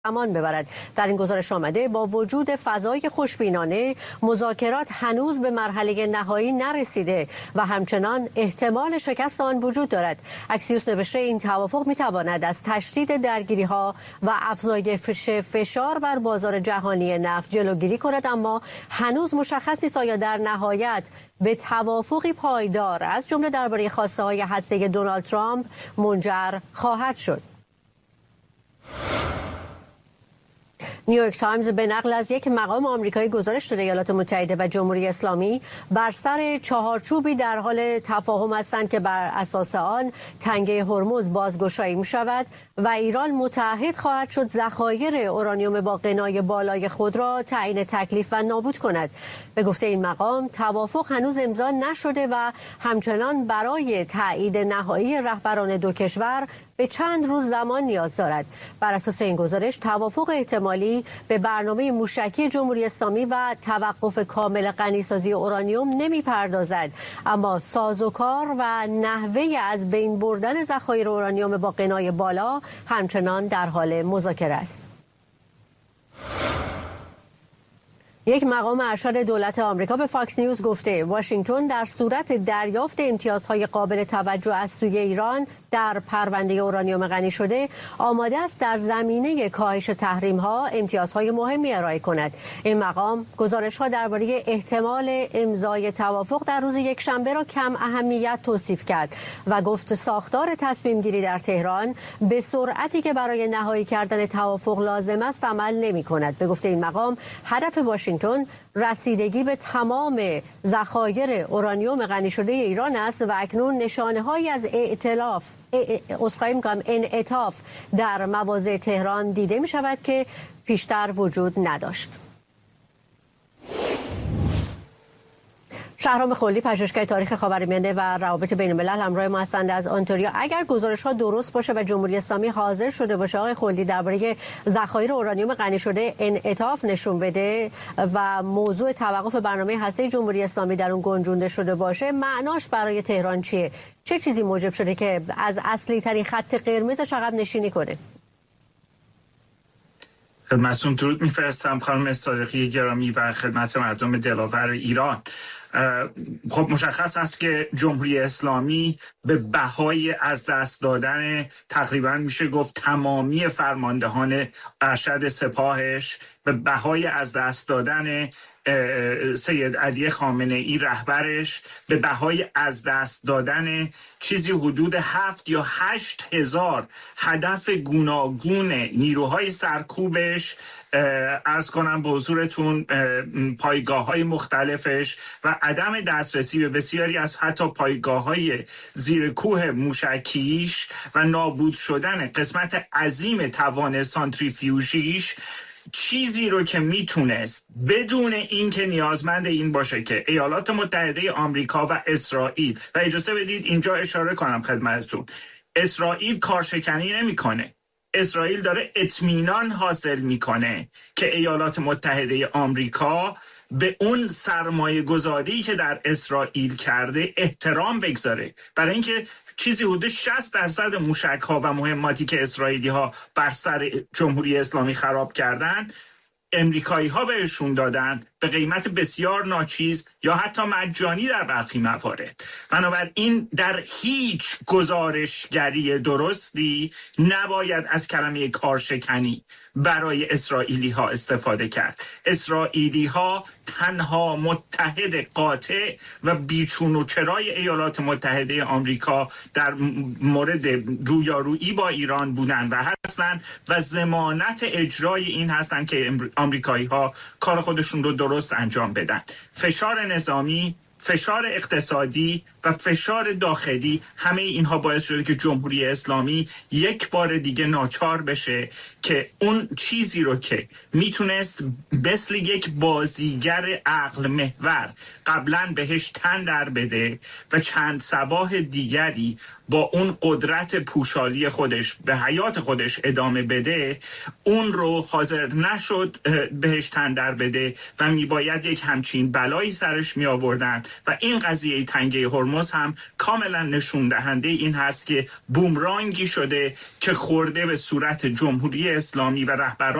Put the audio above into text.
زمان ببرد. در این گزارش آمده با وجود فضای خوشبینانه مذاکرات هنوز به مرحله نهایی نرسیده و همچنان احتمال شکست آن وجود دارد. اکسیوس نوشته این توافق میتواند از تشدید درگیری‌ها و افزایش فشار بر بازار جهانی نفت جلوگیری کند، اما هنوز مشخص نیست آیا در نهایت به توافقی پایدار از جمله درباره خواسته‌های هسته‌ای دونالد ترامپ منجر خواهد شد. نیویورک تایمز به نقل از یک مقام آمریکایی گزارش داده ایالات متحده و جمهوری اسلامی بر سر چهارچوبی در حال تفاهم هستند که بر اساس آن تنگه هرمز بازگشایی می شود و ایران متعهد خواهد شد ذخایر اورانیوم با غنای بالای خود را تعیین تکلیف و نابود کند. به گفته این مقام توافق هنوز امضا نشده و همچنان برای تایید نهایی رهبران دو کشور به چند روز زمان نیاز دارد. بر اساس این گزارش توافق احتمالی به برنامه موشکی جمهوری اسلامی و توقف کامل غنیسازی اورانیوم نمی‌پردازد، اما سازوکار و نحوه از بین بردن ذخایر اورانیوم با غنای بالا همچنان در حال مذاکره است. یک مقام ارشد دولت آمریکا به فاکس نیوز گفته واشنگتن در صورت دریافت امتیازهای قابل توجه از سوی ایران در پرونده اورانیوم غنی شده آماده است در زمینه کاهش تحریم‌ها امتیازهای مهمی ارائه کند. این مقام گزارش‌ها درباره احتمال امضای توافق در روز یکشنبه را کم اهمیت توصیف کرد و گفت ساختار تصمیم گیری در تهران به سرعتی که برای نهایی کردن توافق لازم است عمل نمی‌کند. به گفته این مقام هدف واشنگتن رسیدگی به تمام ذخایر اورانیوم غنی شده ایران است و اکنون نشانه‌هایی از انعطاف در مواضع تهران دیده می شود که پیشتر وجود نداشت. شهرام خلدی، پژوهشگر تاریخ خاورمیانه و روابط بین الملل، همراه ما هستند از آنتاریو. اگر گزارش‌ها درست باشه و جمهوری اسلامی حاضر شده باشه آقای خلدی درباره ذخایر اورانیوم غنی شده انعطاف نشون بده و موضوع توقف برنامه هسته‌ای جمهوری اسلامی در اون گنجونده شده باشه، معناش برای تهران چیه؟ چه چیزی موجب شده که از اصلی ترین خط قرمزش عقب نشینی کنه؟ خدمتتون درود میفرستم خانم صادقی گرامی و خدمت مردم دلاور ایران. خب مشخص است که جمهوری اسلامی به بهای از دست دادن تقریبا میشه گفت تمامی فرماندهان ارشد سپاهش، به بهای از دست دادن سید علی خامنه ای رهبرش، به بهای از دست دادن چیزی حدود 7 یا 8 هزار هدف گوناگون نیروهای سرکوبش، عرض کنم به حضورتون پایگاه‌های مختلفش و عدم دسترسی به بسیاری از حتی پایگاه‌های زیر کوه موشکیش و نابود شدن قسمت عظیم توان سانتریفیوژیش، چیزی رو که میتونست بدون اینکه نیازمند این باشه که ایالات متحده آمریکا و اسرائیل، و اجازه بدید اینجا اشاره کنم خدمتتون، اسرائیل کارشکنی نمیکنه، اسرائیل داره اطمینان حاصل میکنه که ایالات متحده آمریکا به اون سرمایه گذاری که در اسرائیل کرده احترام بگذاره، برای اینکه چیزی حدود 60% موشک ها و مهماتی که اسرائیلی ها بر سر جمهوری اسلامی خراب کردن امریکایی ها بهشون دادن به قیمت بسیار ناچیز یا حتی مجانی در برخی موارد. بنابراین در هیچ گزارشگری درستی نباید از کلمه کارشکنی برای اسرائیلی ها استفاده کرد. اسرائیلی ها تنها متحد قاطع و بیچون و چرای ایالات متحده آمریکا در مورد رویارویی با ایران بودن و هستن و ضمانت اجرای این هستن که آمریکایی ها کار خودشون رو درست انجام بدن. فشار نظامی، فشار اقتصادی و فشار داخلی، همه اینها باعث شده که جمهوری اسلامی یک بار دیگه ناچار بشه که اون چیزی رو که میتونست مثل یک بازیگر عقل محور قبلا بهش تن در بده و چند صباح دیگری با اون قدرت پوشالی خودش به حیات خودش ادامه بده، اون رو حاضر نشد بهش تندر بده و میباید یک همچین بلایی سرش می آوردن. و این قضیه تنگه هرمز هم کاملا نشون دهنده این هست که بومرانگی شده که خورده به صورت جمهوری اسلامی و رهبران